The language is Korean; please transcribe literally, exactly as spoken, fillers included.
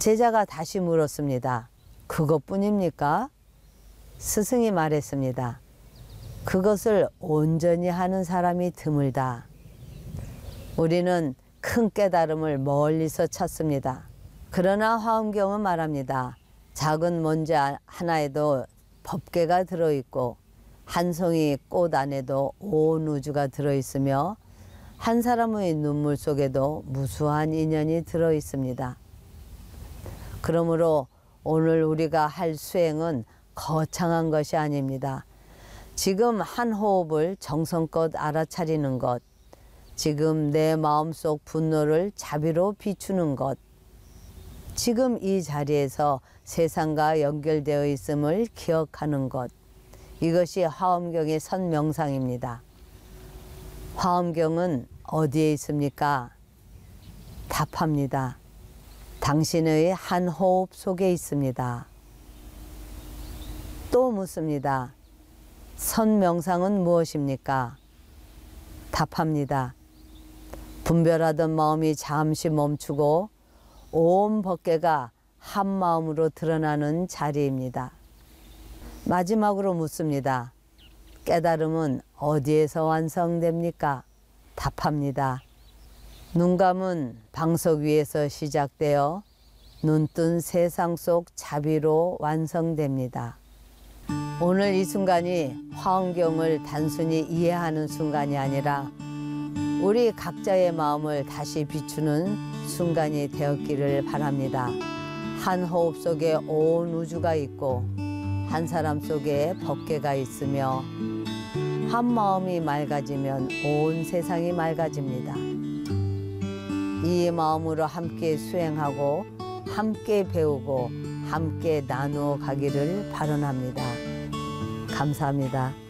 제자가 다시 물었습니다. 그것뿐입니까? 스승이 말했습니다. 그것을 온전히 하는 사람이 드물다. 우리는 큰 깨달음을 멀리서 찾습니다. 그러나 화엄경은 말합니다. 작은 먼지 하나에도 법계가 들어있고 한 송이 꽃 안에도 온 우주가 들어있으며 한 사람의 눈물 속에도 무수한 인연이 들어있습니다. 그러므로 오늘 우리가 할 수행은 거창한 것이 아닙니다. 지금 한 호흡을 정성껏 알아차리는 것, 지금 내 마음속 분노를 자비로 비추는 것, 지금 이 자리에서 세상과 연결되어 있음을 기억하는 것, 이것이 화엄경의 선명상입니다. 화엄경은 어디에 있습니까? 답합니다. 당신의 한 호흡 속에 있습니다. 또 묻습니다. 선명상은 무엇입니까? 답합니다. 분별하던 마음이 잠시 멈추고 온 법계가 한 마음으로 드러나는 자리입니다. 마지막으로 묻습니다. 깨달음은 어디에서 완성됩니까? 답합니다. 눈 감은 방석 위에서 시작되어 눈뜬 세상 속 자비로 완성됩니다. 오늘 이 순간이 화엄경을 단순히 이해하는 순간이 아니라 우리 각자의 마음을 다시 비추는 순간이 되었기를 바랍니다. 한 호흡 속에 온 우주가 있고 한 사람 속에 법계가 있으며 한 마음이 맑아지면 온 세상이 맑아집니다. 이 마음으로 함께 수행하고 함께 배우고 함께 나누어 가기를 발언합니다. 감사합니다.